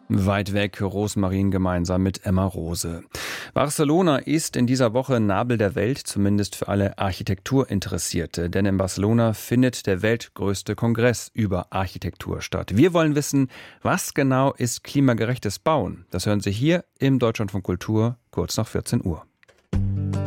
Weit weg, Rosmarin gemeinsam mit Emma Rose. Barcelona ist in dieser Woche Nabel der Welt, zumindest für alle Architekturinteressierte. Denn in Barcelona findet der weltgrößte Kongress über Architektur statt. Wir wollen wissen, was genau ist klimagerechtes Bauen? Das hören Sie hier im Deutschlandfunk Kultur kurz nach 14 Uhr.